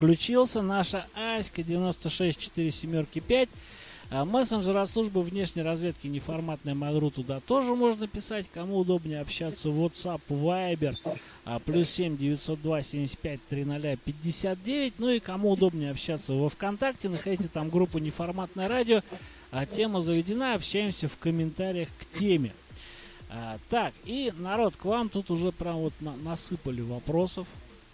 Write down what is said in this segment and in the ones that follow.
Включился наша Аська 96475. Мессенджер от службы внешней разведки неформатная Mail.ru, туда тоже можно писать. Кому удобнее общаться в WhatsApp, Viber, +7 902 75 300 59. Ну и кому удобнее общаться во ВКонтакте, находите там группу Неформатное радио. Тема заведена, общаемся в комментариях к теме. Так, и народ, к вам тут уже прям вот насыпали вопросов.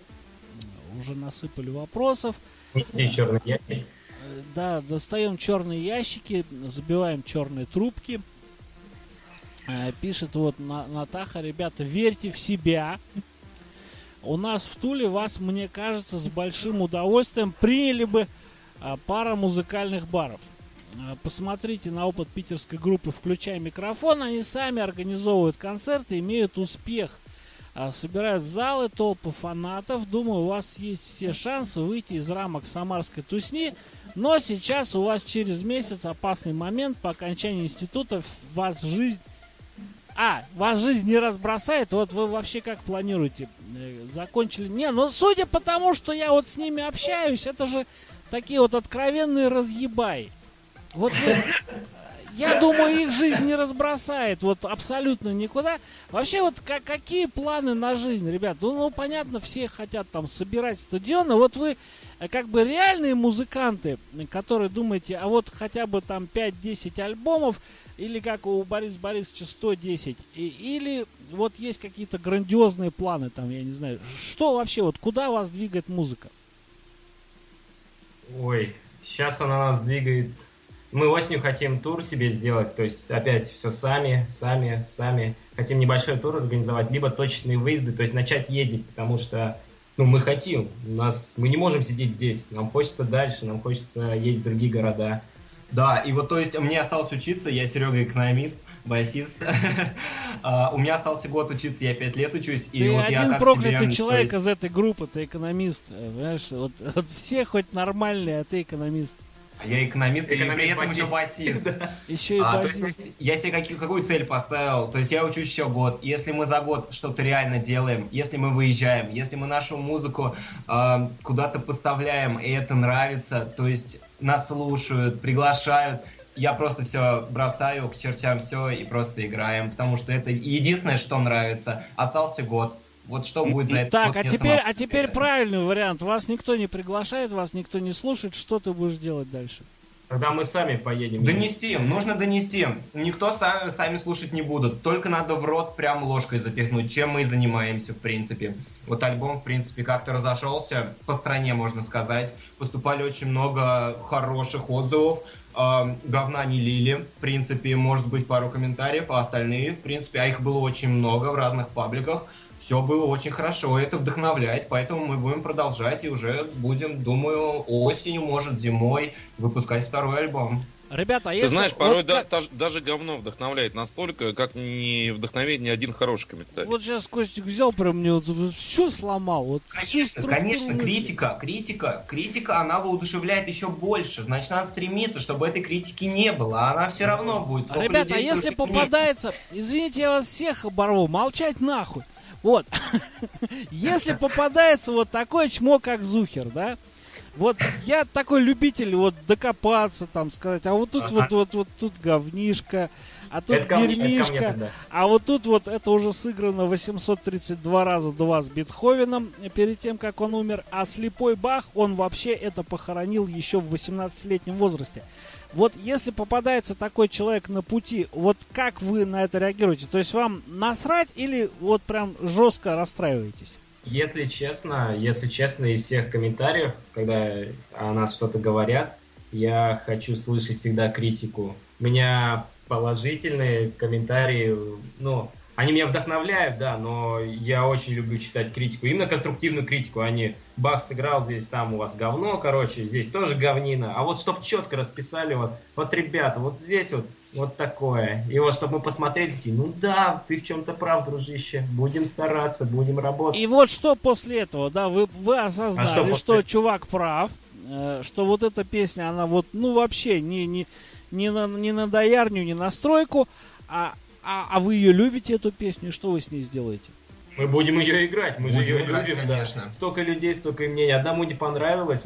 Нести черный ящик. Да, достаем черные ящики, забиваем черные трубки. Пишет вот Натаха: ребята, верьте в себя. У нас в Туле вас, мне кажется, с большим удовольствием приняли бы пара музыкальных баров. Посмотрите на опыт питерской группы «Включай микрофон». Они сами организовывают концерты, имеют успех. Собирают залы, толпы фанатов. Думаю, у вас есть все шансы выйти из рамок самарской тусни. Но сейчас у вас через месяц опасный момент. По окончании института вас жизнь не разбросает. Вот вы вообще как планируете? Закончили? Не, ну судя по тому, что я вот с ними общаюсь, это же такие вот откровенные разъебаи. Вот вы... Я думаю, их жизнь не разбросает вот абсолютно никуда. Вообще, вот какие планы на жизнь, ребят? Ну, понятно, все хотят там собирать стадионы. Вот вы как бы реальные музыканты, которые думаете, а вот хотя бы там 5-10 альбомов, или как у Бориса Борисовича 110, или вот есть какие-то грандиозные планы там, я не знаю. Что вообще, вот куда вас двигает музыка? Ой, сейчас она нас двигает... Мы осенью хотим тур себе сделать, то есть опять все сами. Хотим небольшой тур организовать, либо точечные выезды, то есть начать ездить, потому что мы хотим. Мы не можем сидеть здесь, нам хочется дальше, нам хочется ездить в другие города. Да, и вот то есть мне осталось учиться, я, Серега, экономист, басист. У меня остался год учиться, я 5 лет учусь. Ты один проклятый человек из этой группы, ты экономист. Понимаешь, вот все хоть нормальные, а ты экономист. Я экономист, и при этом еще басист. Еще и басист. Я себе какую цель поставил? То есть я учусь еще год. Если мы за год что-то реально делаем, если мы выезжаем, если мы нашу музыку куда-то поставляем, и это нравится, то есть нас слушают, приглашают, я просто все бросаю к чертям все и просто играем, потому что это единственное, что нравится. Остался год. Вот что будет за это? Так, а теперь правильный вариант. Вас никто не приглашает, вас никто не слушает. Что ты будешь делать дальше? Тогда мы сами поедем. Донести, нужно донести. Никто сами слушать не будут. Только надо в рот прям ложкой запихнуть, чем мы и занимаемся, в принципе. Вот альбом, в принципе, как-то разошелся по стране, можно сказать. Поступали очень много хороших отзывов. Говна не лили, в принципе, может быть, пару комментариев, а остальные, в принципе, а их было очень много в разных пабликах. Все было очень хорошо, это вдохновляет, поэтому мы будем продолжать и уже будем, думаю, осенью, может, зимой выпускать второй альбом. Ребята, а если... Ты знаешь, порой даже говно вдохновляет настолько, как не вдохновит ни один хороший комментарий. Вот сейчас Костик взял прям мне вот все сломал. Вот конечно, критика, она воодушевляет еще больше. Значит, надо стремиться, чтобы этой критики не было, а она все равно будет. Ребята, а если попадается... Извините, я вас всех оборву, молчать нахуй. Вот, если попадается вот такое чмо, как Зухер, да, вот я такой любитель вот докопаться, там, сказать, а вот тут вот тут говнишко, а тут это дерьмишко, ко мне, а вот тут вот это уже сыграно 832 раза до вас Бетховеном перед тем, как он умер, а слепой Бах, он вообще это похоронил еще в 18-летнем возрасте. Вот если попадается такой человек на пути, вот как вы на это реагируете? То есть вам насрать или вот прям жестко расстраиваетесь? Если честно, из всех комментариев, когда о нас что-то говорят, я хочу слышать всегда критику. У меня положительные комментарии, они меня вдохновляют, да, но я очень люблю читать критику, именно конструктивную критику, а не Бах сыграл здесь, там у вас говно, здесь тоже говнина, а вот чтобы четко расписали, вот ребята, вот здесь вот такое, и вот чтобы мы посмотрели, такие, да, ты в чем-то прав, дружище, будем стараться, будем работать. И вот что после этого, да, вы осознали, что чувак прав, что вот эта песня, она вот, вообще не на доярню, не на стройку, а вы ее любите, эту песню, что вы с ней сделаете? Мы будем ее играть, мы же Будем ее играть, любим, да. конечно. Столько людей, столько и мнений. Одному не понравилось,